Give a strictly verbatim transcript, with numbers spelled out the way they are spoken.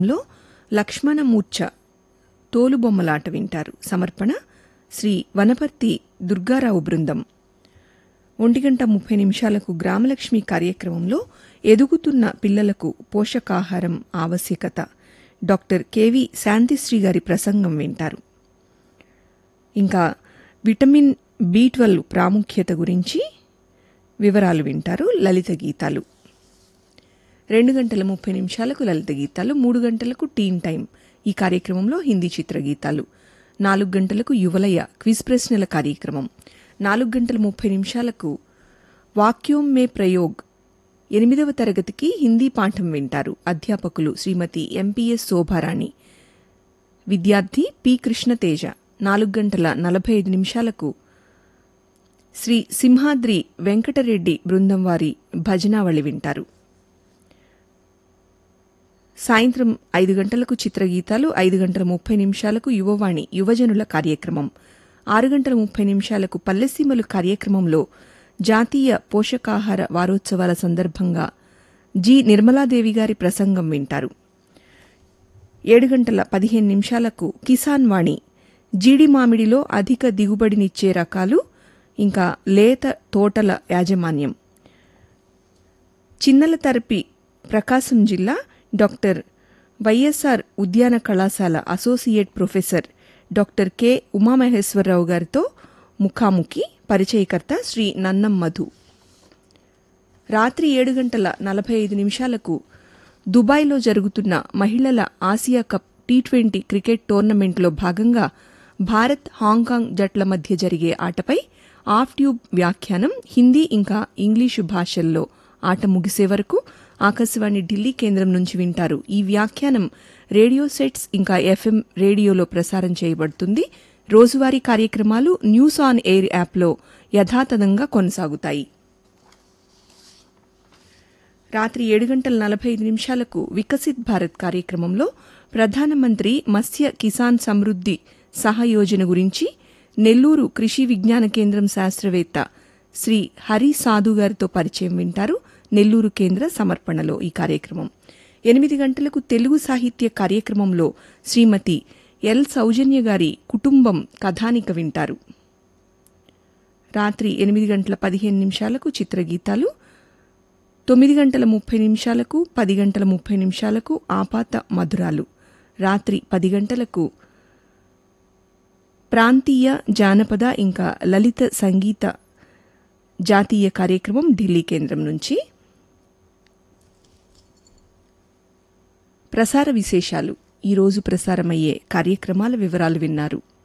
లో లక్ష్మణమూర్ఛ తోలుబొమ్మలాట వింటారు. సమర్పణ శ్రీ వనపర్తి దుర్గారావు బృందం. ఒంటి గంట ముప్పై నిమిషాలకు గ్రామలక్ష్మి కార్యక్రమంలో ఎదుగుతున్న పిల్లలకు పోషకాహారం ఆవశ్యకత డాక్టర్ కెవి శాంతిశ్రీ గారి ప్రసంగం వింటారు. ఇంకా విటమిన్ బి ట్వెల్వ్ ప్రాముఖ్యత గురించి వివరాలు వింటారు. లలిత గీతాలు రెండు గంటల ముప్పై నిమిషాలకు లలిత గీతాలు, మూడు గంటలకు టీన్ టైం. ఈ కార్యక్రమంలో హిందీ చిత్రగీతాలు. నాలుగు గంటలకు యువలయ క్విజ్ ప్రశ్నల కార్యక్రమం. నాలుగు గంటల ముప్పై నిమిషాలకు వాక్యోం మే ప్రయోగ్ ఎనిమిదవ తరగతికి హిందీ పాఠం వింటారు. అధ్యాపకులు శ్రీమతి ఎంపీఎస్ శోభారాణి, విద్యార్థి పి కృష్ణతేజ. నాలుగు గంటల నలభై ఐదు నిమిషాలకు శ్రీ సింహాద్రి వెంకటరెడ్డి బృందం వారి భజనావళి వింటారు. సాయంత్రం ఐదు గంటలకు చిత్రగీతాలు, ఐదు గంటల ముప్పై నిమిషాలకు యువవాణి యువజనుల కార్యక్రమం, ఆరు గంటల ముప్పై నిమిషాలకు పల్లెసీమలు కార్యక్రమంలో జాతీయ పోషకాహార వారోత్సవాల సందర్భంగా జి నిర్మలాదేవి గారి ప్రసంగం వింటారు. ఏడు గంటల పదిహేను నిమిషాలకు కిసాన్ వాణి జీడి మామిడిలో అధిక దిగుబడినిచ్చే రకాలు, ఇంకా లేత తోటల యాజమాన్యం. చిన్నల తరపి ప్రకాశం జిల్లా డాక్టర్ వైఎస్ఆర్ ఉద్యాన కళాశాల associate professor doctor K Umamaheswararao గారితో ముఖాముఖి. పరిచయకర్త శ్రీ నన్నం మధు. రాత్రి ఏడు గంటల నలభై ఐదు నిమిషాలకు దుబాయ్లో జరుగుతున్న మహిళల Asia cup T twenty cricket టోర్నమెంట్లో భాగంగా భారత్ హాంకాంగ్ జట్ల మధ్య జరిగే ఆటపై ఆఫ్ ట్యూబ్ వ్యాఖ్యానం హిందీ ఇంకా ఇంగ్లీషు భాషల్లో ఆట ముగిసే వరకు ఆకాశవాణి ఢిల్లీ కేంద్రం నుంచి వింటారు. ఈ వ్యాఖ్యానం రేడియో సెట్స్ ఇంకా ఎఫ్ఎం రేడియోలో ప్రసారం చేయబడుతుంది. రోజువారీ కార్యక్రమాలు న్యూస్ ఆన్ ఎయిర్ యాప్లో యథాతథంగా కొనసాగుతాయి. రాత్రి ఏడు గంటల నలభై ఐదు నిమిషాలకు వికసిత్ భారత్ కార్యక్రమంలో ప్రధానమంత్రి మత్స్య కిసాన్ సమృద్ది సహయోజన గురించి నెల్లూరు కృషి విజ్ఞాన కేంద్రం శాస్త్రవేత్త శ్రీ హరి సాధు గారితో పరిచయం వింటారు. నెల్లూరు కేంద్ర సమర్పణలో ఈ కార్యక్రమం. ఎనిమిది గంటలకు తెలుగు సాహిత్య కార్యక్రమంలో శ్రీమతి ఎల్ సౌజన్య గారి కుటుంబం కథానిక వింటారు. రాత్రి ఎనిమిది గంటల పదిహేను నిమిషాలకు చిత్రగీతాలు, తొమ్మిది గంటల ముప్పై నిమిషాలకు పది గంటల ముప్పై నిమిషాలకు ఆపాత మధురాలు. రాత్రి పది గంటలకు ప్రాంతీయ జానపద ఇంకా లలిత సంగీత జాతీయ కార్యక్రమం ఢిల్లీ కేంద్రం నుంచి. ప్రసార విశేషాలు. ఈరోజు ప్రసారమయ్యే కార్యక్రమాల వివరాలు విన్నారు.